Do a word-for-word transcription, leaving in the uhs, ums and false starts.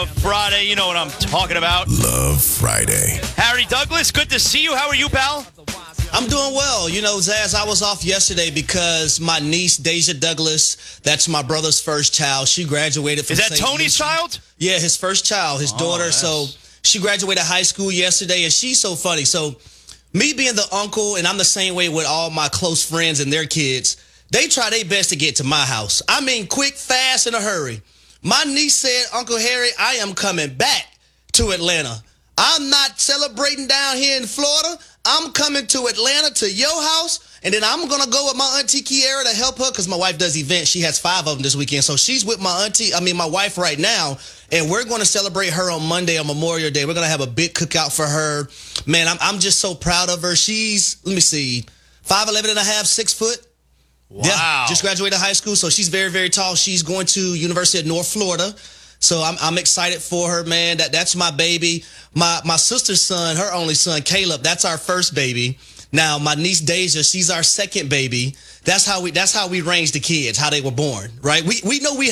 Love Friday. You know what I'm talking about. Love Friday. Harry Douglas, good to see you. How are you, pal? I'm doing well. You know, Zaz, I was off yesterday because my niece, Deja Douglas, that's my brother's first child. She graduated from Is that Saint Tony's Lucia. child? Yeah, his first child, his Oh, daughter. yes. So she graduated high school yesterday, and she's so funny. So me being the uncle, and I'm the same way with all my close friends and their kids, they try their best to get to my house. I mean, quick, fast, in a hurry. My niece said, Uncle Harry, I am coming back to Atlanta. I'm not celebrating down here in Florida. I'm coming to Atlanta to your house, and then I'm going to go with my auntie Kiara to help her because my wife does events. She has five of them this weekend. So she's with my auntie, I mean, my wife right now, and we're going to celebrate her on Monday on Memorial Day. We're going to have a big cookout for her. Man, I'm, I'm just so proud of her. She's, let me see, five eleven and a half, six foot. Wow. Yeah, just graduated high school, so she's very, very tall. She's going to University of North Florida. So I'm I'm excited for her, man. That that's my baby. My my sister's son, her only son, Caleb, that's our first baby. Now my niece Deja, she's our second baby. That's how we that's how we range the kids, how they were born, right? We we know we